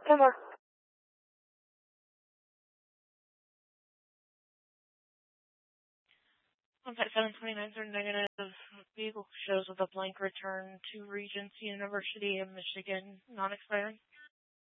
10 more. Contact 729 are negative. Vehicle shows with a blank return to Regency University of Michigan, non-expiring.